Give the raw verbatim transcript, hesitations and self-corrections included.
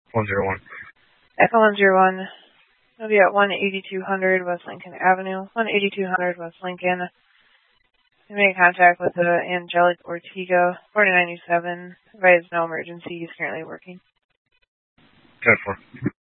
one zero one. Echo one zero one. It'll be at one eighty-two hundred West Lincoln Avenue. one eighty-two hundred West Lincoln. You made contact with the Angelic Ortega, forty ninety-seven. Advised no emergency. He's currently working. ten four.